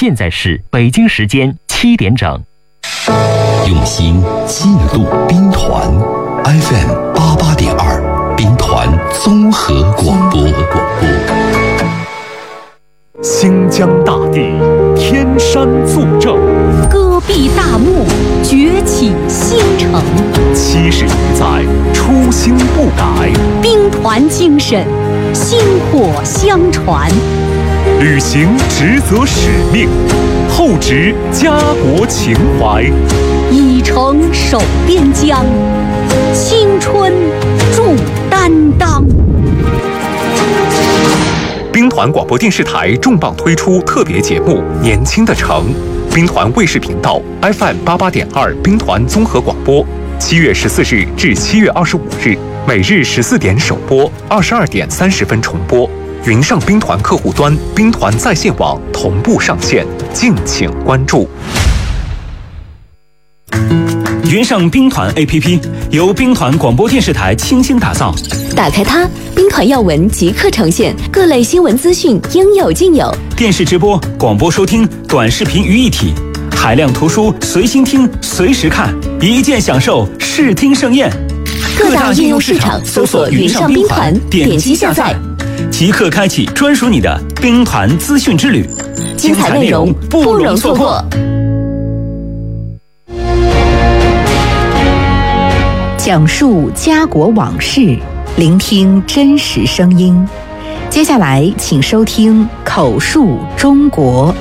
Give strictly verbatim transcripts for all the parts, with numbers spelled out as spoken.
现在是北京时间七点整。 用心记录兵团 F M 八八点二，兵团综合广播。 新疆大地，天山作证， 戈壁大漠，崛起新城。 七十余载，初心不改， 兵团精神，薪火相传。 履行职责使命，厚植家国情怀， 以诚守边疆，青春重担当。 兵团广播电视台重磅推出特别节目《年轻的城》，兵团卫视频道 F M 八八点二兵团综合广播，七月十四日至七月二十五日，每日十四点首播，二十二点三十分重播。云上兵团客户端、兵团在线网同步上线，敬请关注。 云上兵团 A P P 由兵团广播电视台倾心打造， 打开它，兵团要闻即刻呈现，各类新闻资讯应有尽有。 电视直播、广播收听、短视频于一体，海量图书随心听、随时看，一键享受视听盛宴。 各大应用市场搜索云上兵团，点击下载， 即刻开启专属你的兵团资讯之旅， 精彩内容不容错过。 讲述家国往事，聆听真实声音。接下来，请收听口述中国。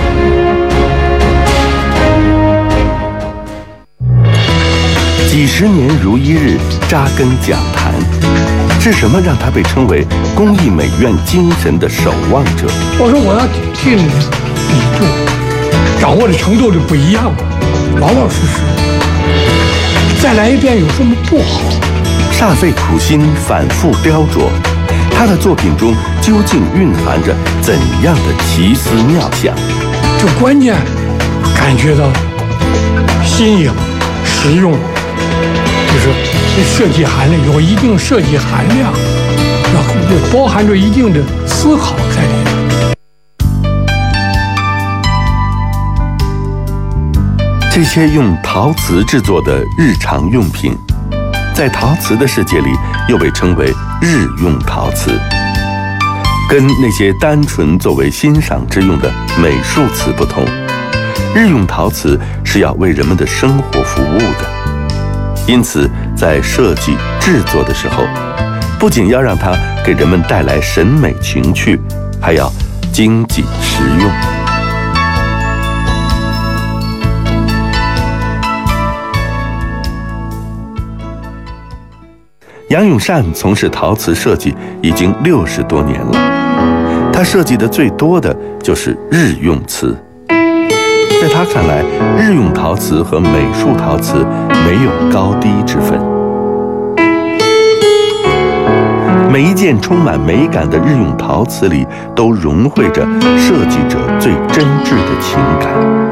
几十年如一日，扎根讲坛，是什么让他被称为工艺美院精神的守望者？ 我说我要替你比重，掌握的程度就不一样了，老老实实。再来一遍有什么不好？ 煞费苦心，反复雕琢，他的作品中究竟蕴含着怎样的奇思妙想？ 就关键感觉到新颖、实用，就是设计含量有一定设计含量，然后也包含着一定的思考在里面。 这些用陶瓷制作的日常用品，在陶瓷的世界里又被称为日用陶瓷。跟那些单纯作为欣赏之用的美术瓷不同，日用陶瓷是要为人们的生活服务的。因此，在设计制作的时候，不仅要让它给人们带来审美情趣，还要经济实用。杨永善从事陶瓷设计已经六十多年了，他设计的最多的就是日用瓷。在他看来，日用陶瓷和美术陶瓷没有高低之分。每一件充满美感的日用陶瓷里，都融汇着设计者最真挚的情感。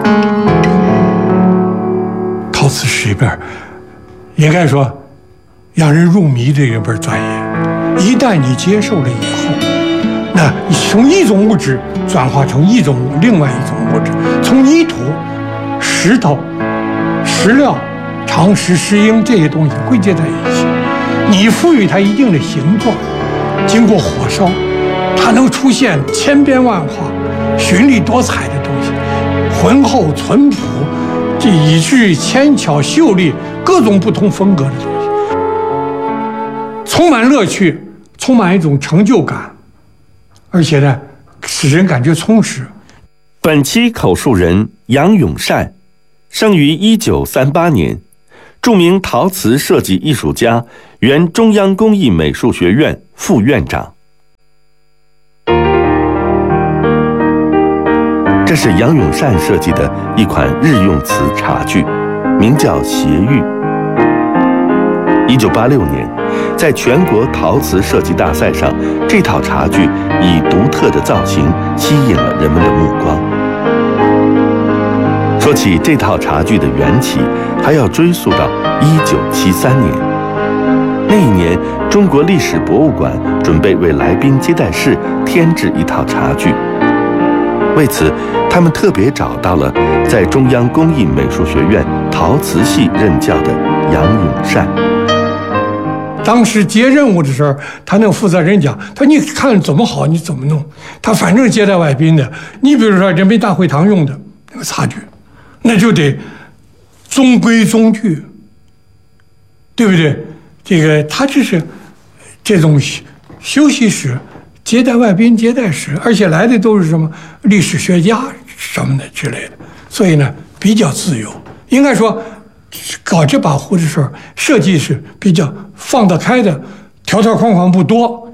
陶瓷是一本，应该说让人入迷的一本专业。一旦你接受了以后，那你从一种物质转化成一种另外一种物质，从泥土、石头、石料、长石、石英这些东西汇结在一起，你赋予它一定的形状，经过火烧，它能出现千变万化、绚丽多彩的东西，浑厚淳朴，这以至于纤巧秀丽，各种不同风格的东西，充满乐趣，充满一种成就感，而且呢，使人感觉充实。 本期口述人杨永善，生于一九三八年，著名陶瓷设计艺术家，原中央工艺美术学院副院长。这是杨永善设计的一款日用瓷茶具，名叫斜玉。一九八六年，在全国陶瓷设计大赛上，这套茶具以独特的造型吸引了人们的目光。说起这套茶具的缘起，还要追溯到一九七三年。那一年，中国历史博物馆准备为来宾接待室添置一套茶具。 为此，他们特别找到了在中央工艺美术学院陶瓷系任教的杨永善。 当时接任务的时候，他那个负责人讲：“他说你看怎么好，你怎么弄。他反正接待外宾的，你比如说人民大会堂用的那个茶具，那就得中规中矩，对不对？这个他这是这种休息室、接待外宾接待室，而且来的都是什么历史学家什么的之类的，所以呢比较自由。应该说，搞这把壶的时候，设计是比较放得开的，条条框框不多。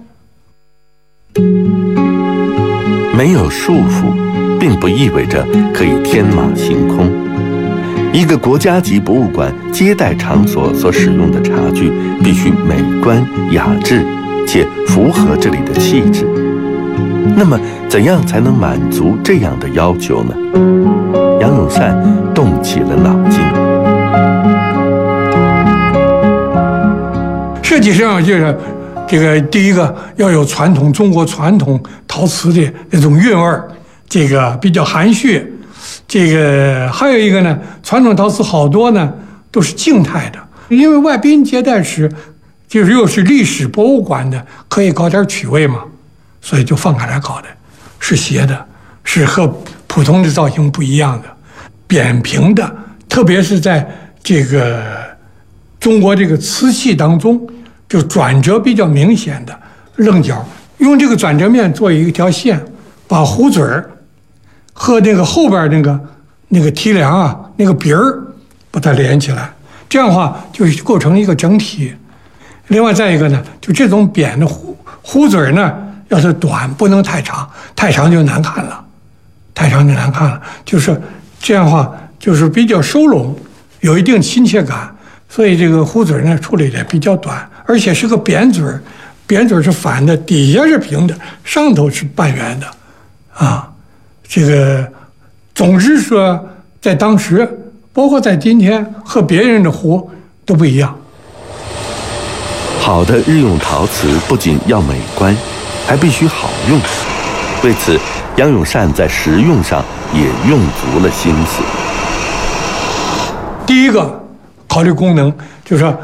没有束缚，并不意味着可以天马行空。一个国家级博物馆接待场所所使用的茶具必须美观雅致，且符合这里的气质。那么，怎样才能满足这样的要求呢？杨永善动起了脑筋。 设计上就是这个第一个要有传统中国传统陶瓷的那种韵味儿，这个比较含蓄。这个还有一个呢，传统陶瓷好多呢都是静态的，因为外宾接待时就是又是历史博物馆的，可以搞点趣味嘛，所以就放开来搞的，是斜的，是和普通的造型不一样的，扁平的，特别是在这个中国这个瓷器当中，就转折比较明显的棱角，用这个转折面做一条线，把壶嘴儿和那个后边那个那个提梁啊，那个鼻儿，把它连起来，这样的话就构成一个整体。另外再一个呢，就这种扁的壶壶嘴呢，要是短不能太长，太长就难看了，太长就难看了。就是这样的话，就是比较收拢，有一定亲切感。所以这个壶嘴呢处理的比较短，而且是个扁嘴，扁嘴是反的，底下是平的，上头是半圆的，啊。这个，总之说，在当时，包括在今天，和别人的壶都不一样。 好的日用陶瓷不仅要美观，还必须好用。为此，杨永善在实用上也用足了心思。 第一个考虑功能，就是说，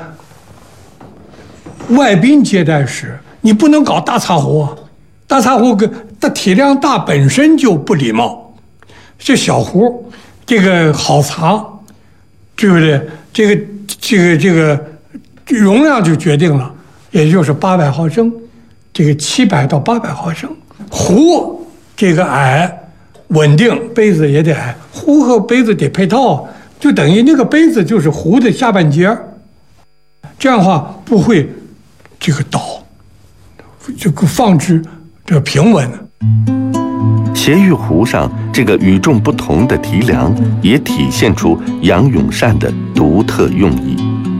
外宾接待时，你不能搞大茶壶。大茶壶跟它体量大本身就不礼貌，这小壶，这个好茶，对不对？这个这个这个容量就决定了，也就是八百毫升，这个七百到八百毫升。壶这个矮，稳定，杯子也得矮，壶和杯子得配套，就等于那个杯子就是壶的下半截，这样的话不会这个倒，这个放置。这平稳。 斜玉壶上这个与众不同的提梁，也体现出杨永善的独特用意。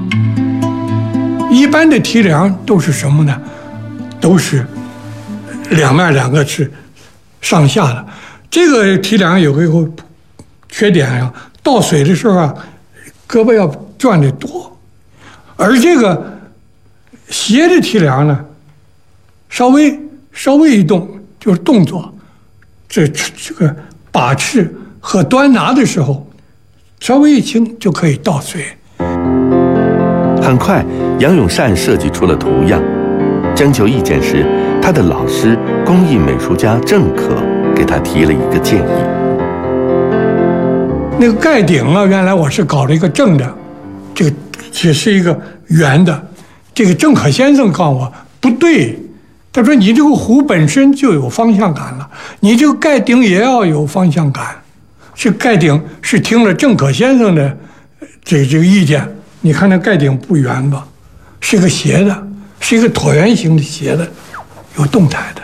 一般的提梁都是什么呢？都是两面两个是上下的。这个提梁有个缺点啊，倒水的时候啊，胳膊要转得多，而这个斜的提梁呢，稍微。稍微一动就是动作，这这个把持和端拿的时候，稍微一轻就可以倒水。 很快，杨永善设计出了图样。征求意见时，他的老师工艺美术家郑可给他提了一个建议。 那个盖顶啊，原来我是搞了一个正的，这个只是一个圆的。这个郑可先生告诉我不对。他说：“你这个壶本身就有方向感了，你这个盖顶也要有方向感。这盖顶是听了郑可先生的这这个意见。你看那盖顶不圆吧，是个斜的，是一个椭圆形的斜的，有动态的。